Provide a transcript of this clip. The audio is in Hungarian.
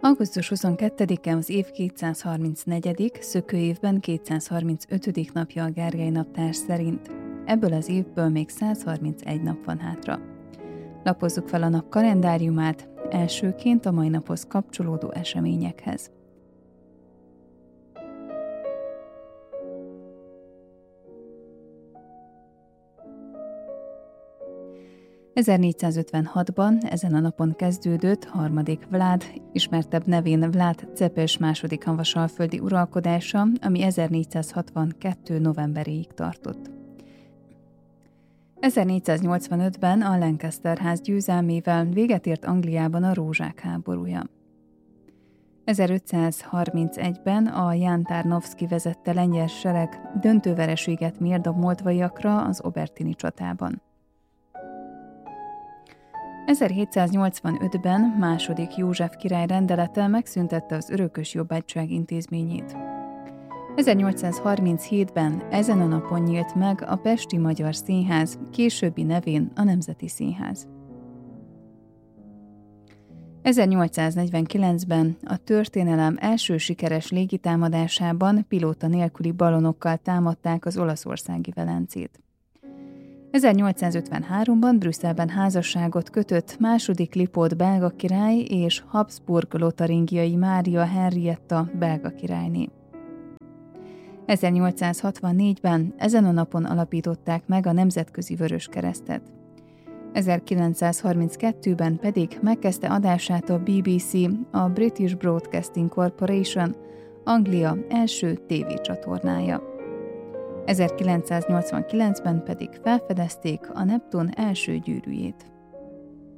Augusztus 22-e az év 234., szökőévben 235. napja a Gergely naptár szerint. Ebből az évből még 131 nap van hátra. Lapozzuk fel a nap kalendáriumát, elsőként a mai naphoz kapcsolódó eseményekhez. 1456-ban ezen a napon kezdődött harmadik Vlád, ismertebb nevén Vlád Cepes második hanvasalföldi uralkodása, ami 1462. novemberéig tartott. 1485-ben a Lancaster ház győzelmével véget ért Angliában a Rózsák háborúja. 1531-ben a Ján Tarnowski vezette lengyel sereg döntő vereséget mért a moldvaiakra az Obertini csatában. 1785-ben második József király rendelete megszüntette az örökös jobbágyság intézményét. 1837-ben ezen a napon nyílt meg a Pesti Magyar Színház, későbbi nevén a Nemzeti Színház. 1849-ben a történelem első sikeres légitámadásában pilóta nélküli balonokkal támadták az olaszországi Velencét. 1853-ban Brüsszelben házasságot kötött második Lipót belga király és Habsburg-lotaringiai Mária Henrietta belga királyné. 1864-ben ezen a napon alapították meg a Nemzetközi Vöröskeresztet. 1932-ben pedig megkezdte adását a BBC, a British Broadcasting Corporation, Anglia első tévécsatornája. 1989-ben pedig felfedezték a Neptun első gyűrűjét.